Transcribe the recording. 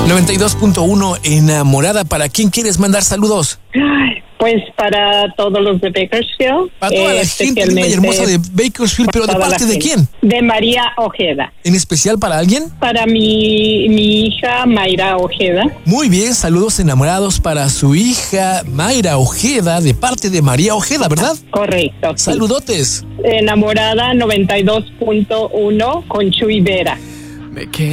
92.1 Enamorada. ¿Para quién quieres mandar saludos? Pues para todos los de Bakersfield. Para toda la gente linda y hermosa de Bakersfield, pero ¿de parte de quién? De María Ojeda. ¿En especial para alguien? Para mi hija Mayra Ojeda. Muy bien, saludos enamorados para su hija Mayra Ojeda, de parte de María Ojeda, ¿verdad? Correcto. Sí. Saludotes. Enamorada 92.1 con Chuy Vera.